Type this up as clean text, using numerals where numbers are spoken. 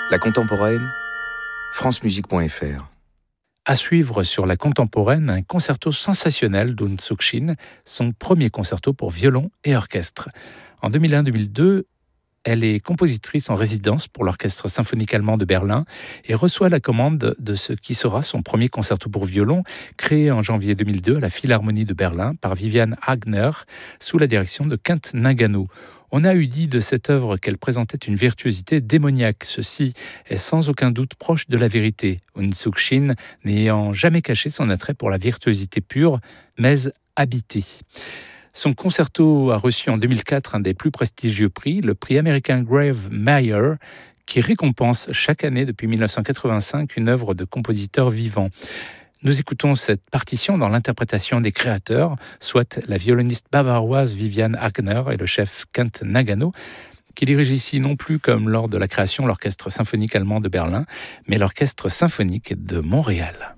La contemporaine, francemusique.fr. À suivre sur La Contemporaine, un concerto sensationnel d'Eun Suk-shin, son premier concerto pour violon et orchestre. En 2001-2002, elle est compositrice en résidence pour l'Orchestre symphonique allemand de Berlin et reçoit la commande de ce qui sera son premier concerto pour violon, créé en janvier 2002 à la Philharmonie de Berlin par Vivian Hagner, sous la direction de Kent Nagano. On a eu dit de cette œuvre qu'elle présentait une virtuosité démoniaque. Ceci est sans aucun doute proche de la vérité, Eun Suk-shin n'ayant jamais caché son attrait pour la virtuosité pure, mais habitée. Son concerto a reçu en 2004 un des plus prestigieux prix, le prix américain Grave Mayer, qui récompense chaque année depuis 1985 une œuvre de compositeur vivant. Nous écoutons cette partition dans l'interprétation des créateurs, soit la violoniste bavaroise Vivian Hagner et le chef Kent Nagano, qui dirige ici non plus comme lors de la création l'Orchestre symphonique allemand de Berlin, mais l'Orchestre symphonique de Montréal.